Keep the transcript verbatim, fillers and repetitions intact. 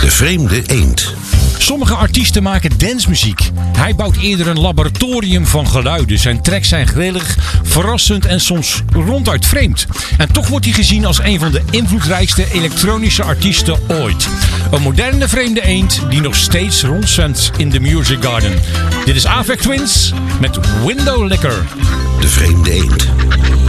De vreemde eend. Sommige artiesten maken dancemuziek. Hij bouwt eerder een laboratorium van geluiden. Zijn tracks zijn grillig, verrassend en soms ronduit vreemd. En toch wordt hij gezien als een van de invloedrijkste elektronische artiesten ooit. Een moderne vreemde eend die nog steeds rondzendt in de Music Garden. Dit is Avex Twins met Window Licker. De vreemde eend.